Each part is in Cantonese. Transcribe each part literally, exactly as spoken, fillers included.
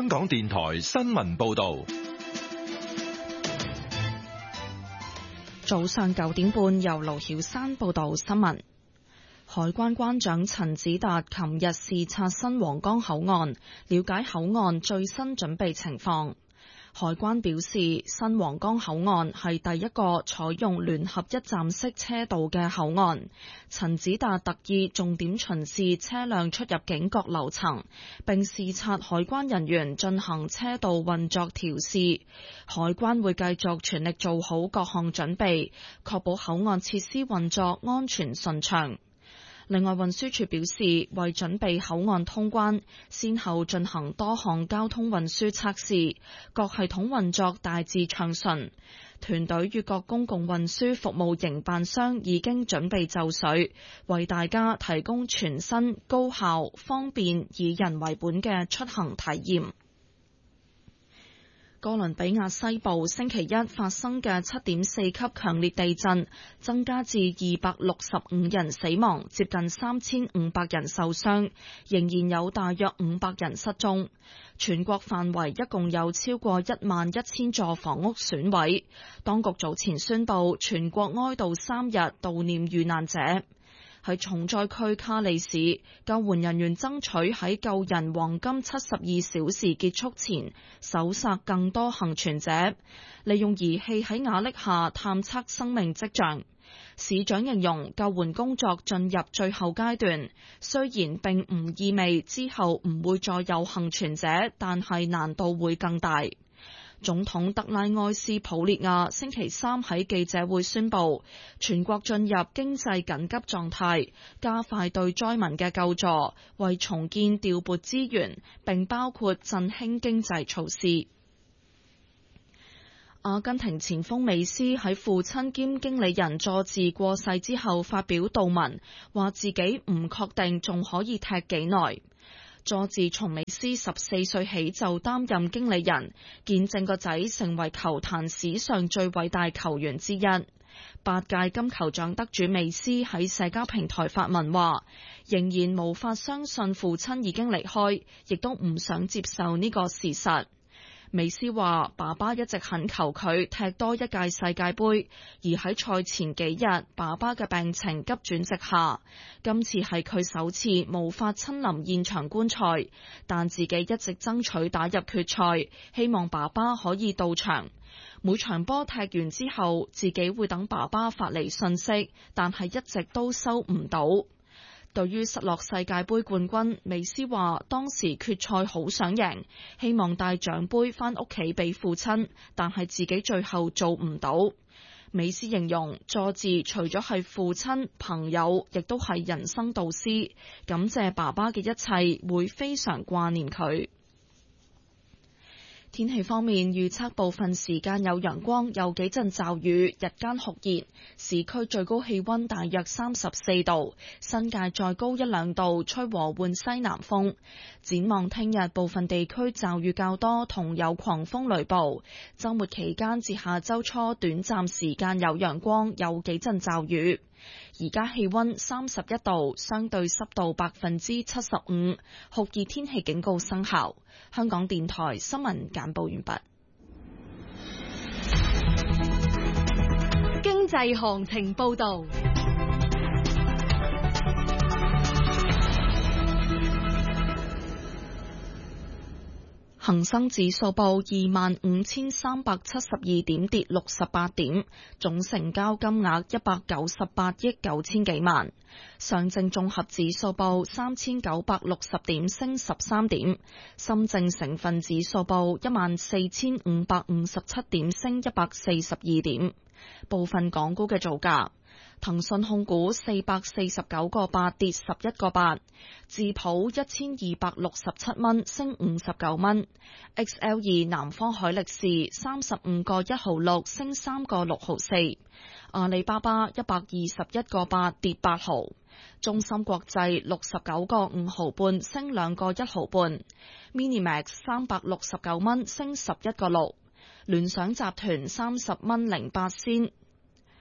香港電台新聞報道。 早上九點半，由盧曉山報道新聞。海關關長陳子達琴日視察新皇崗口岸，了解口岸最新準備情況。海關表示，新皇崗口岸係第一個採用聯合一站式車道嘅口岸。陳子達特意重點巡視車輛出入境各樓層，並視察海關人員進行車道運作調試。海關會繼續全力做好各項準備，確保口岸設施運作安全順暢。另外，運輸署表示，為準備口岸通關，先後進行多項交通運輸測試，各系統運作大致暢順。團隊與各公共運輸服務營辦商已經準備就緒，為大家提供全新、高效、方便、以人為本嘅出行體驗。哥倫比亞西部星期一發生嘅七點四級強烈地震，增加至二百六十五人死亡，接近三千五百人受傷，仍然有大約五百人失蹤。全國範圍一共有超過一萬一千座房屋損毀。當局早前宣布全國哀悼三日，悼念遇難者。喺重災區卡利市，救援人員爭取喺救人黃金七十二小時結束前搜索更多幸存者，利用儀器喺瓦礫下探測生命跡象。市長形容救援工作進入最後階段，雖然並唔意味之後唔會再有幸存者，但係難度會更大。總統德拉埃斯普列亞星期三喺記者會宣布，全國進入經濟緊急狀態，加快對災民嘅救助，為重建調撥資源，並包括振興經濟措施。阿根廷前鋒美斯喺父親兼經理人佐治過世之後發表悼文，話自己唔確定仲可以踢幾耐。佐治從美斯十四歲起就擔任經理人，見證個仔成為球壇史上最偉大球員之一。八屆金球獎得主美斯喺社交平台發文話，仍然無法相信父親已經離開，亦都唔想接受呢個事實。美斯話爸爸一直懇求佢踢多一屆世界盃，而喺賽前幾日，爸爸嘅病情急轉直下。今次係佢首次無法親臨現場觀賽，但自己一直爭取打入決賽，希望爸爸可以到場。每場波踢完之後，自己會等爸爸發嚟信息，但係一直都收唔到。對於失落世界盃冠軍，美斯話當時決賽好想贏，希望帶獎盃返屋企俾父親，但係自己最後做唔到。美斯形容佐治除咗係父親、朋友，亦都係人生導師，感謝爸爸嘅一切，會非常掛念佢。天氣方面，預測部分時間有陽光，有幾陣驟雨，日間酷熱，市區最高氣溫大約三十四度，新界再高一兩度，吹和緩西南風。展望聽日，部分地區驟雨較多，同有狂風雷暴。週末期間至下週初，短暫時間有陽光，有幾陣驟雨。而家氣溫三十一度，相對濕度百分之七十五，酷熱天氣警告生效。香港電台新聞簡報完畢。 經濟行情報道。 恒生指數報二萬五千三百七十二點，跌六十八點，總成交金額一百九十八億九千幾萬。上證綜合指數報三千九百六十點，升十三點。深證成分指數報一萬四千五百五十七點，升一百四十二點。部分港股嘅造價。騰訊控股四百四十九個八，跌十一個八，智普一千二百六十七蚊，升五十九蚊。X L 二南方海力士三十五個一毫六，升三個六毫四。阿里巴巴一百二十一個八，跌八毫。中芯國際六十九個五毫半，升兩個一毫半。Minimax 三百六十九蚊，升十一個六。聯想集團三十蚊零八仙。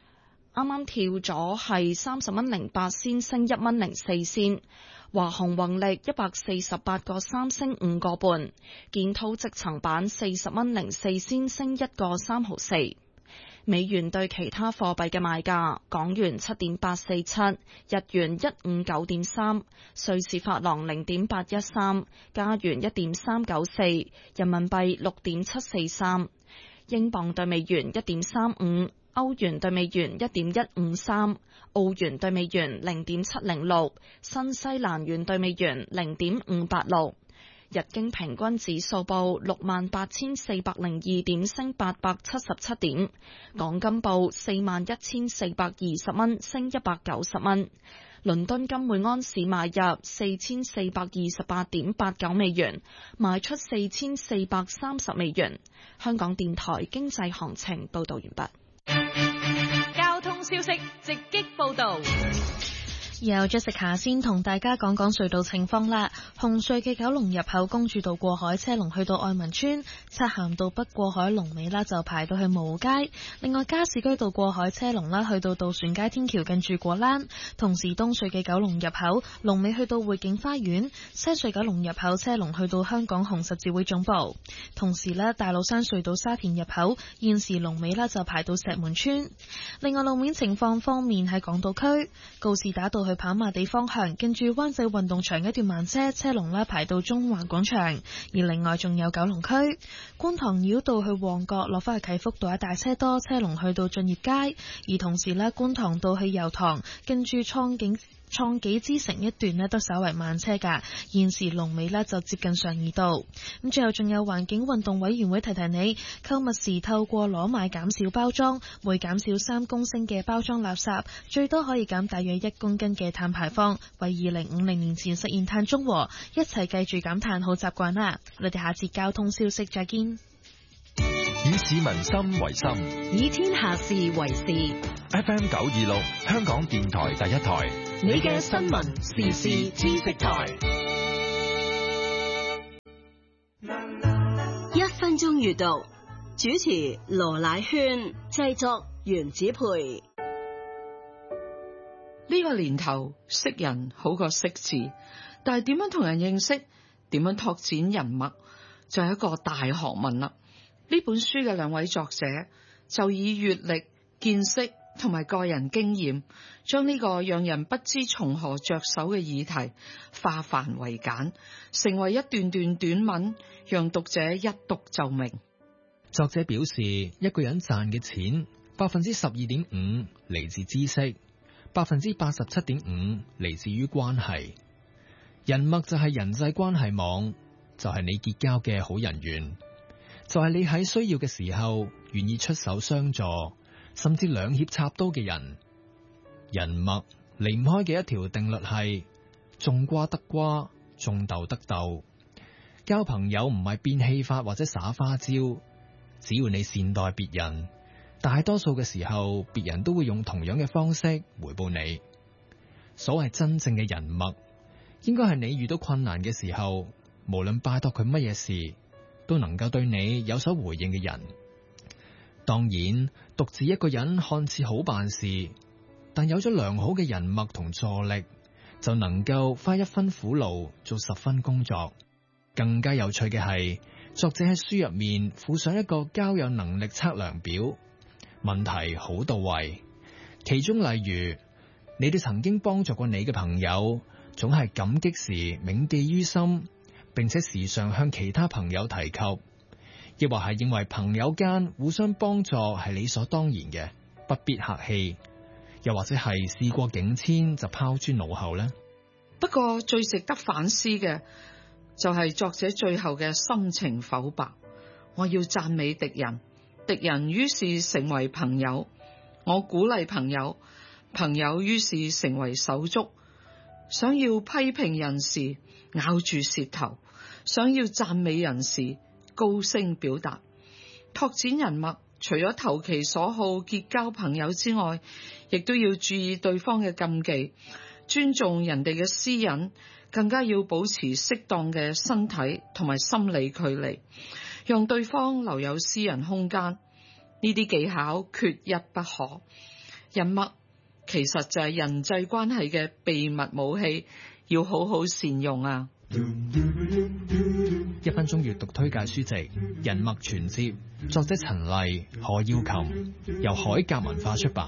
啱啱跳咗係三十蚊零八仙，升一蚊零四仙。華虹宏力一百四十八個三，升五個半。建滔積層板四十蚊零四仙，升一個三毫四。美元對其他貨幣嘅賣價：港元七點八四七，日元一五九點三，瑞士法郎零點八一三，加元一點三九四，人民幣六點七四三，英鎊對美元一點三五，歐元對美元一點一五三，澳元對美元零點七零六，新西蘭元對美元零點五八六。日經平均指數報六萬八千四百零二點，升八百七十七點。港金報四萬一千四百二十蚊，升一百九十蚊。倫敦金每安士買入四千四百二十八點八九美元，賣出四千四百三十美元。香港電台經濟行情報道完畢。 交通消息直擊報道。 由 Jessica 先同大家講講隧道情況啦。紅隧嘅九龍入口公主道過海車龍去到愛民村，漆咸道北過海龍尾啦就排到去蕪湖街。另外加士居道過海車龍啦去到渡船街天橋近住果欄。同時東隧嘅九龍入口龍尾去到匯景花園，西隧九龍入口車龍去到香港紅十字會總部。同時呢大老山隧道沙田入口現時龍尾啦就排到石門村。另外路面情況方面喺港島區告士打道去跑馬地方向，跟住灣仔運動場一段慢車，車龍咧排到中環廣場。而另外仲有九龍區觀塘繞道去旺角落返去啟福道一大車多，車龍去到駿業街。而同時咧觀塘道去油塘，跟住創景創紀之城一段咧都稍為慢車噶，現時龍尾咧就接近上二道。咁最後仲有環境運動委員會提提你，購物時透過攞買減少包裝，每減少三公升嘅包裝垃圾，最多可以減大約一公斤嘅碳排放，為二零五零年前實現碳中和。一齊記住減碳好習慣啦！我哋下次交通消息再見。 以市民心為心， 以天下事為事。 F M 九二六，香港電台第一台， 你嘅新聞時事知識台。 一分鐘閱讀，主持羅乃萱，製作袁子培。 呢個年頭識人好過識字，但係點樣同人認識，點樣拓展人脈，就係一個大學問啦。呢本書嘅兩位作者就以閱歷、見識同埋個人經驗，將呢個讓人不知從何着手嘅議題化繁為簡，成為一段段短文，讓讀者一讀就明。 作者表示，一個人賺嘅錢，百分之十二點五嚟自知識，百分之八十七點五嚟自於關係。人脈就係人際關係網，就係你結交嘅好人緣。就係你喺需要嘅時候願意出手相助，甚至兩肋插刀嘅人。人脈離唔開嘅一條定律係種瓜得瓜，種豆得豆。交朋友唔係變戲法或者耍花招，只要你善待別人，大多數嘅時候別人都會用同樣嘅方式回報你。所謂真正嘅人脈，應該係你遇到困難嘅時候，無論拜託佢乜嘢事，都能夠對你有所回應嘅人。當然，獨自一個人看似好辦事，但有咗良好嘅人脈同助力，就能夠花一分苦勞做十分工作。更加有趣嘅係，作者喺書入面附上一個交友能力測量表，問題好到位。其中例如，你哋曾經幫助過你嘅朋友，總係感激時銘記於心，並且時常向其他朋友提及，亦或係認為朋友間互相幫助係理所當然嘅，不必客氣，又或者係事過境遷就拋諸腦後呢？ 不過最值得反思嘅就係作者最後嘅深情剖白。我要讚美敵人，敵人於是成為朋友；我鼓勵朋友，朋友於是成為手足。想要批評人時咬住舌頭，想要讚美人時高聲表達。拓展人脈，除咗投其所好結交朋友之外，亦都要注意對方嘅禁忌，尊重人哋嘅私隱，更加要保持適當嘅身體同埋心理距離，讓對方留有私人空間。呢啲技巧缺一不可。 人脈其實就係人際關係嘅秘密武器，要好好善用啊！ 一分鐘閱讀推介書籍《人脈存摺》，作者陳麗、何耀琴，由海格文化出版。